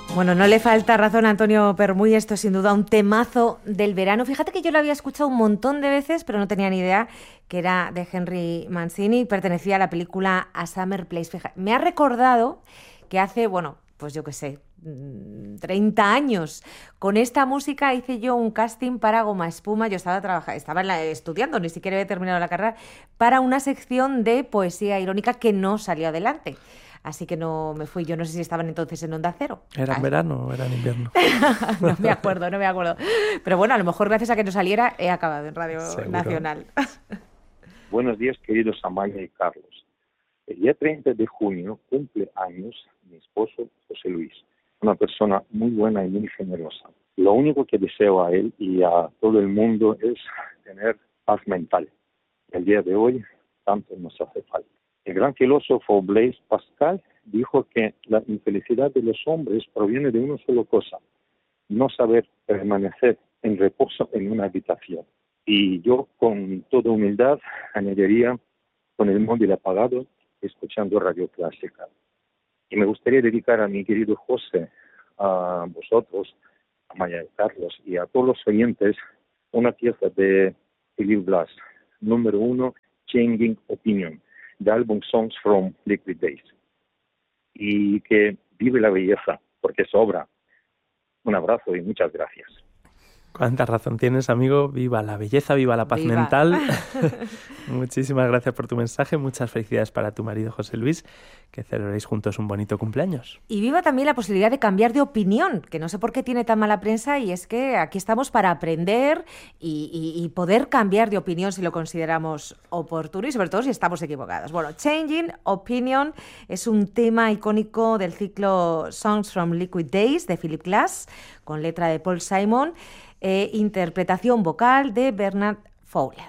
Bueno, no le falta razón a Antonio Permuy, esto es sin duda un temazo del verano. Fíjate que yo lo había escuchado un montón de veces, pero no tenía ni idea que era de Henry Mancini, pertenecía a la película A Summer Place. Fíjate, me ha recordado que hace, bueno, pues yo qué sé, 30 años, con esta música hice yo un casting para Goma Espuma. Yo estaba estudiando, ni siquiera había terminado la carrera, para una sección de poesía irónica que no salió adelante. Así que no me fui. Yo no sé si estaban entonces en Onda Cero. ¿Era en verano o era en invierno? No me acuerdo. Pero bueno, a lo mejor gracias a que no saliera he acabado en Radio Seguro. Nacional. Buenos días, queridos Amalia y Carlos. El día 30 de junio cumple años mi esposo José Luis, una persona muy buena y muy generosa. Lo único que deseo a él y a todo el mundo es tener paz mental. El día de hoy tanto nos hace falta. El gran filósofo Blaise Pascal dijo que la infelicidad de los hombres proviene de una sola cosa: no saber permanecer en reposo en una habitación. Y yo, con toda humildad, añadiría con el móvil apagado, escuchando Radio Clásica. Y me gustaría dedicar a mi querido José, a vosotros, a Maya y Carlos, y a todos los oyentes, una pieza de Philip Glass, número 1, Changing Opinion, del álbum Songs from Liquid Days. Y que vive la belleza, porque sobra. Un abrazo y muchas gracias. Cuánta razón tienes, amigo. Viva la belleza, viva la paz mental. Muchísimas gracias por tu mensaje. Muchas felicidades para tu marido José Luis. Que celebréis juntos un bonito cumpleaños. Y viva también la posibilidad de cambiar de opinión, que no sé por qué tiene tan mala prensa, y es que aquí estamos para aprender y poder cambiar de opinión si lo consideramos oportuno y sobre todo si estamos equivocados. Bueno, Changing Opinion es un tema icónico del ciclo Songs from Liquid Days de Philip Glass, con letra de Paul Simon, interpretación vocal de Bernard Fowler.